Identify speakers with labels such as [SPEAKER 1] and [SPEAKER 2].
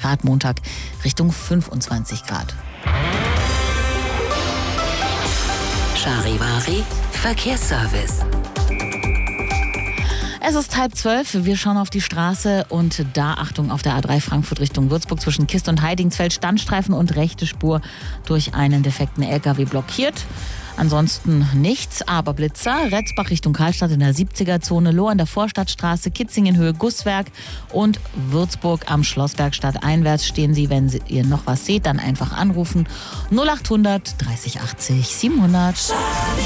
[SPEAKER 1] Grad, Montag Richtung 25 Grad.
[SPEAKER 2] Charivari Verkehrsservice.
[SPEAKER 1] Es ist 11:30. Wir schauen auf die Straße und da, Achtung, auf der A3 Frankfurt Richtung Würzburg zwischen Kist und Heidingsfeld Standstreifen und rechte Spur durch einen defekten LKW blockiert. Ansonsten nichts, aber Blitzer. Retzbach Richtung Karlstadt in der 70er-Zone, Lohr an der Vorstadtstraße, Kitzingen Höhe Gusswerk und Würzburg am Schlossbergstadt einwärts stehen Sie. Wenn ihr noch was seht, dann einfach anrufen. 0800 30 80 700.